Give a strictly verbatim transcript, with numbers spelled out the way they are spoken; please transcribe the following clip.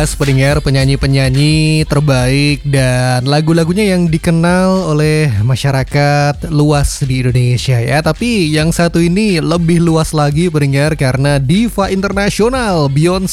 membahas pendengar penyanyi-penyanyi terbaik dan lagu-lagunya yang dikenal oleh masyarakat luas di Indonesia ya. Tapi yang satu ini lebih luas lagi pendengar karena diva internasional Beyonce